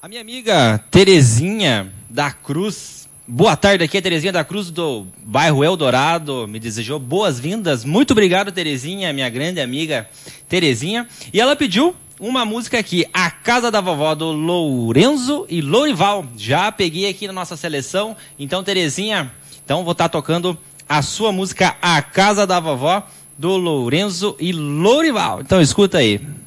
A minha amiga Terezinha da Cruz, boa tarde, aqui é Terezinha da Cruz do bairro Eldorado, me desejou boas-vindas. Muito obrigado, Terezinha, minha grande amiga Terezinha. E ela pediu uma música aqui, A Casa da Vovó, do Lourenço e Lourival. Já peguei aqui na nossa seleção. Então, Terezinha, vou estar tocando a sua música A Casa da Vovó, do Lourenço e Lourival. Então, escuta aí.